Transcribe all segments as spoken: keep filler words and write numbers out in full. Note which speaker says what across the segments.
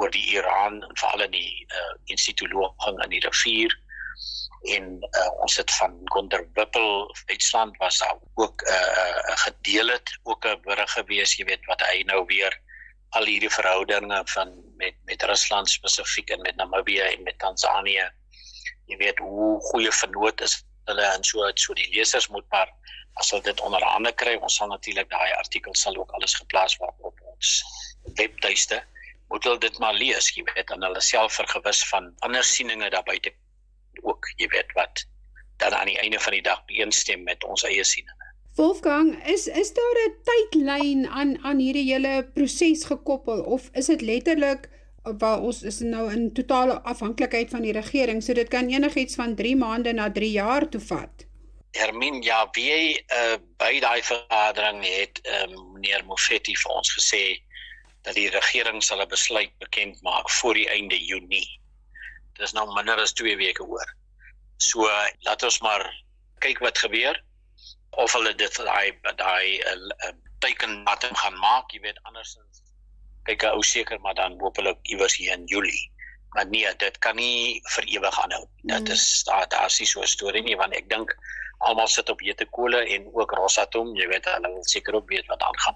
Speaker 1: oor die Iran, en veral in die uh, instituloging in die rivier, en uh, ons het van Gunther Wippel, Duitsland, was daar ook uh, gedeel het, ook 'n berig gewees, jy weet, wat hy nou weer al hierdie verhoudinge van met, met Rusland spesifiek en met Namibië en met Tanzanië, jy weet hoe goeie vernoot is hulle en so, so die lesers moet maar, as hulle dit onder hande kry, ons sal natuurlik daai artikel sal ook alles geplaas word op ons webtuiste, moet hulle dit maar lees, jy weet, en hulle self vergewis van ander sieninge daar buite ook, jy weet wat, dan aan die einde van die dag eenstem met ons eie sieninge.
Speaker 2: Wolfgang, is, is daar 'n tydlyn aan, aan hierdie hele proses gekoppel, of is dit letterlik, waar ons is nou in totale afhanklikheid van die regering, so dit kan enigiets van drie maande na drie jaar toe vat?
Speaker 1: Hermine, ja, wie uh, by daai vergadering het uh, meneer Mofeti vir ons gesê dat die regering sal 'n besluit bekend maak voor die einde Junie. Dit is nou minder as twee weke oor. So, uh, laat ons maar kyk wat gebeur, of hulle dit daai daai uh, teikendatum gaan maak, jy weet, andersins kyk ou seker, maar dan hopelik iewers hier in Julie. Maar nee, dit kan nie vir ewig aanhou. Mm. Dit is, daar, daar is nie so 'n storie nie, want ek dink, almal sit op hete kole en ook Rosatom, jy weet, hulle wil seker ook weet wat aangaan.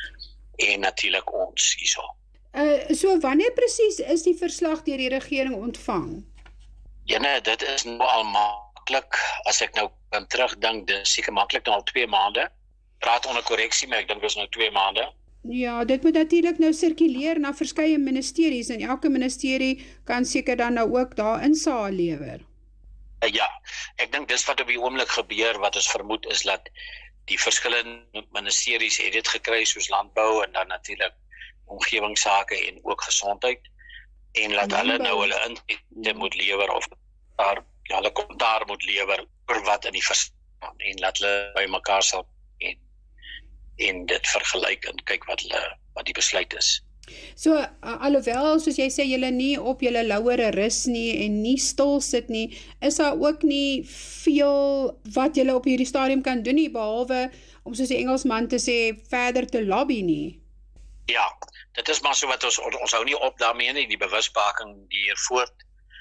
Speaker 1: En natuurlik ons hierso.
Speaker 2: Uh, so wanneer presies is die verslag deur die regering ontvang?
Speaker 1: Ja, nee, dit is nou al maklik, as ek nou kan terugdink, dit is seker maklik nou al twee maande. Praat onder korreksie, maar ek dink dit is nou twee maande.
Speaker 2: Ja, dit moet natuurlik nou sirkuleer na verskeie ministeries, en elke ministerie kan seker dan nou ook daar insaag lewer.
Speaker 1: Ja, ek dink dis wat op die oomblik gebeur, wat ons vermoed is dat die verskillende ministeries het dit gekry, soos landbou en dan natuurlik omgewingsake en ook gesondheid, en laat hulle nou hulle insigte moet lewer of daar, ja, hulle kommentaar moet lewer oor wat in die verstaan, en laat hulle by mekaar sal en, en dit vergelyk en kyk wat hulle wat die besluit is.
Speaker 2: So, uh, alhoewel, soos jy sê, julle nie op julle lauwere rus nie en nie stil sit nie, is daar ook nie veel wat julle op hierdie stadium kan doen nie, behalwe om soos die Engelsman te sê, verder te lobby nie.
Speaker 1: Ja, dit is maar so wat ons, ons hou nie op daarmee nie, die bewusmaking die voort,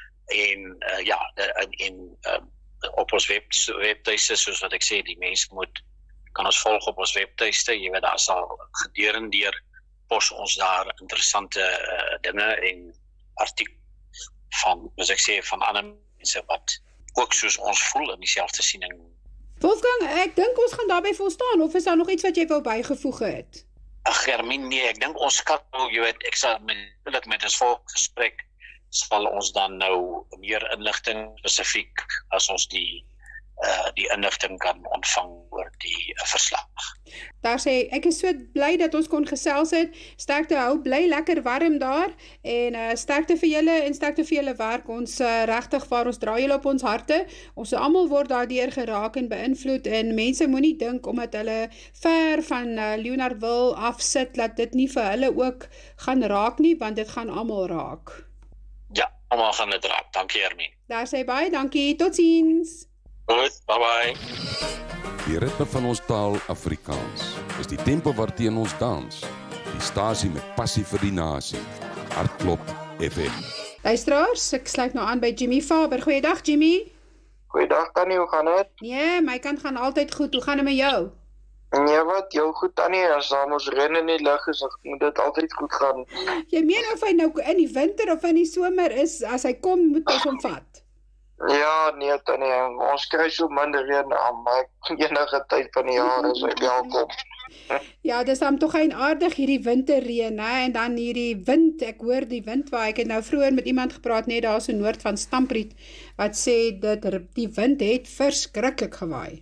Speaker 1: en uh, ja, en, en uh, op ons web, webtuiste, soos wat ek sê, die mense moet, kan ons volg op ons webtuiste, jy weet, daar sal gederendeer pos ons daar interessante uh, dinge en artikel van, soos ek sê, van ander mense wat ook soos ons voel in dieselfde siening.
Speaker 2: Wolfgang, ek dink ons gaan daarbey volstaan, of is daar nog iets wat jy wou bygevoeg het?
Speaker 1: Ag, Hermine, nee, ek dink ons kan nou, jy weet, ek sal met, met ons volksgesprek sal ons dan nou meer inligting spesifiek as ons die uh, die inligting kan ontvang oor die uh, verslag.
Speaker 2: Daar sê, ek is so bly dat ons kon gesels het, sterkte hou, bly lekker warm daar, en uh, sterkte vir julle, en sterkte vir julle werk, ons uh, regtig waar, ons draai julle op ons harte, ons almal word daardeur geraak en beïnvloed, en mense moenie dink, omdat hulle ver van uh, Leonardville afsit, dat dit nie vir hulle ook gaan raak nie, want dit gaan almal raak.
Speaker 1: Ja, almal gaan dit raak, dankie Hermine.
Speaker 2: Daar sê baie, dankie, totsiens.
Speaker 1: Goed, bye bye.
Speaker 3: Die ritme van ons taal Afrikaans is die tempo waarteen ons dans. Die stasie met passie vir die nasie. Hartklop F M.
Speaker 2: Luisteraars, ek sluit nou aan by Jimmy Faber. Goeiedag Jimmy.
Speaker 4: Goeiedag Tannie, hoe gaan dit?
Speaker 2: Nee, my kant gaan altyd goed. Hoe gaan dit met jou?
Speaker 4: Nee, wat, jou goed Tannie, as daar ons reën in die lug is, moet dit altyd goed gaan.
Speaker 2: Jy meen of hy nou in die winter of in die somer is, as hy kom, moet ons hom vat?
Speaker 4: Ja, nee Tannie, ons kry so minder reën aan, maar enige tyd van die jaar is hy welkom.
Speaker 2: Ja, dis dan tog een aardig hierdie winterreën, hè, en dan hierdie wind, ek hoor die wind waar, ek het nou vroeër met iemand gepraat, net daar so noord van Stampriet, wat sê dat die wind het verskriklik gewaai.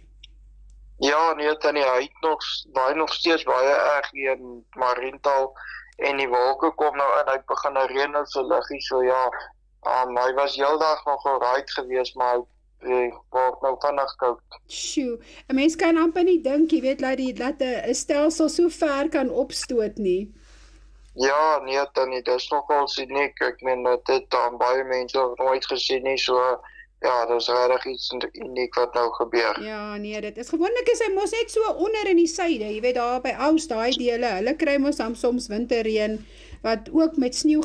Speaker 4: Ja, nee Tannie, hy het nog, baie nog steeds baie erg hier in Mariental, en die wolke kom nou in, hy begin nou reën nou so liggie, so ja, um, hy was heel dag nog alright geweest, maar hy word nou vinnig koud.
Speaker 2: Sjoe, 'n mens kan amper nie dink, jy weet, dat die dat 'n stelsel so ver kan opstoot nie.
Speaker 4: Ja, nee Tannie, dit is nogal uniek, ek meen, dit aan baie mense nog nooit gesien nie, so ja, dit is regtig iets uniek wat nou gebeur.
Speaker 2: Ja, nee, dit is gewoonlik is hy mos net so onder in die suide, jy weet, daar by Aus, daai dele, hulle kry mos dan soms winterreën, wat ook met sneeu